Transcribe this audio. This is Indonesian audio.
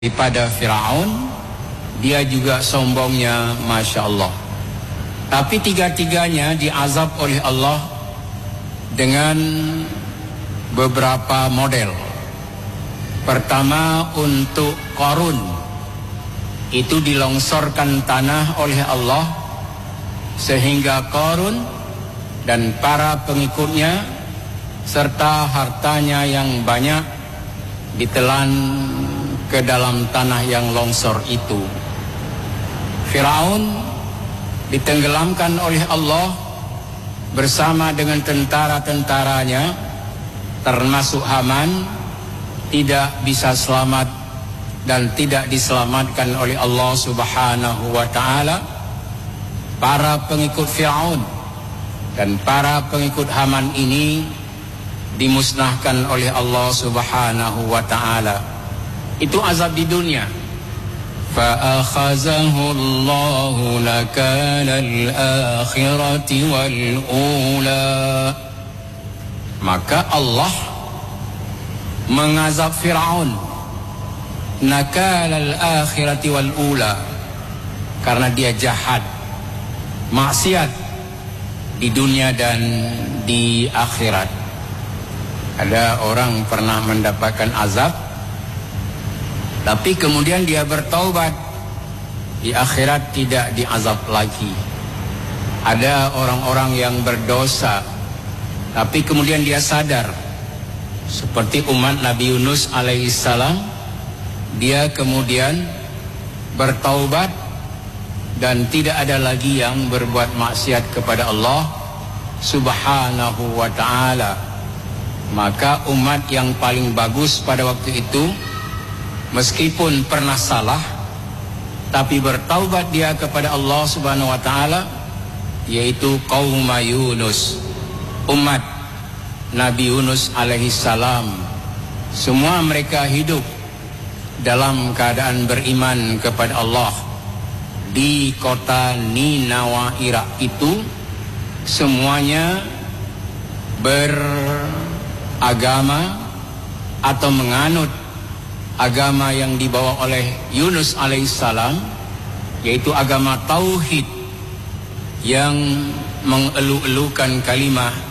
Daripada Firaun, dia juga sombongnya Masya Allah. Tapi tiga-tiganya diazab oleh Allah dengan beberapa model. Pertama, untuk Qarun, itu dilongsorkan tanah oleh Allah sehingga Qarun dan para pengikutnya serta hartanya yang banyak ditelan ke dalam tanah yang longsor itu. Firaun ditenggelamkan oleh Allah bersama dengan tentara-tentaranya, termasuk Haman, tidak bisa selamat dan tidak diselamatkan oleh Allah Subhanahu wa ta'ala. Para pengikut Firaun dan para pengikut Haman ini dimusnahkan oleh Allah Subhanahu wa ta'ala. Itu azab di dunia. فَأَخَذَهُ اللَّهُ نَكَالَ الْآخِرَةِ وَالْأُولَى. Maka Allah mengazab Fir'aun nakal al-akhirati wal-ula, karena dia jahat, maksiat di dunia dan di akhirat. Ada orang pernah mendapatkan azab, tapi kemudian dia bertaubat, di akhirat tidak diazab lagi. Ada orang-orang yang berdosa, tapi kemudian dia sadar, seperti umat Nabi Yunus alaihissalam, dia kemudian bertaubat dan tidak ada lagi yang berbuat maksiat kepada Allah Subhanahu wa ta'ala. Maka umat yang paling bagus pada waktu itu, meskipun pernah salah, tapi bertaubat dia kepada Allah Subhanahu wa ta'ala, yaitu kaum Yunus, umat Nabi Yunus alaihissalam. Semua mereka hidup dalam keadaan beriman kepada Allah. Di kota Ninawa Irak itu semuanya beragama atau menganut agama yang dibawa oleh Yunus alaihissalam, yaitu agama tauhid yang mengelu-elukan kalimat